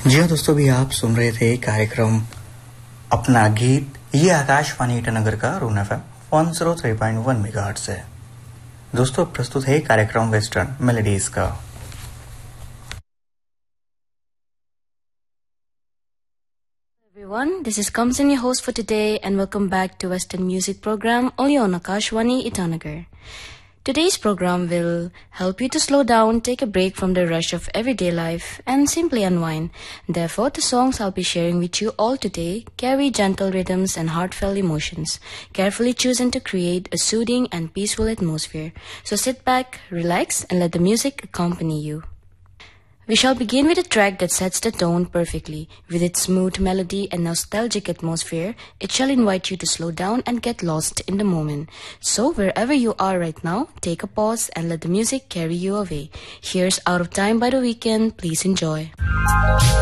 जी हाँ दोस्तों, भी आप सुन रहे थे कार्यक्रम अपना गीत। ये आकाशवाणी ईटानगर का रून एफएम 103.1 मेगाहर्ट्ज है। दोस्तों प्रस्तुत है कार्यक्रम वेस्टर्न मेलोडीज का। Everyone, this is Kamsan, your host for today, and welcome back to Western Music Program only on Akashwani Itanagar. Today's program will help you to slow down, take a break from the rush of everyday life, and simply unwind. Therefore, the songs I'll be sharing with you all today carry gentle rhythms and heartfelt emotions, carefully chosen to create a soothing and peaceful atmosphere. So sit back, relax, and let the music accompany you. We shall begin with a track that sets the tone perfectly. With its smooth melody and nostalgic atmosphere, it shall invite you to slow down and get lost in the moment. So, wherever you are right now, take a pause and let the music carry you away. Here's Out of Time by The Weeknd. Please enjoy.